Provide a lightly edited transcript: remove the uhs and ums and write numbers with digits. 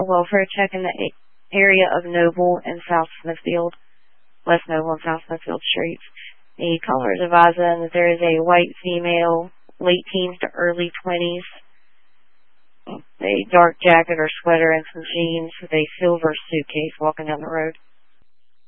a welfare check in the area of Noble and South Smithfield, West Noble and South Smithfield Streets. The callers advise them that there is a white female, late teens to early 20s, a dark jacket or sweater and some jeans with a silver suitcase walking down the road.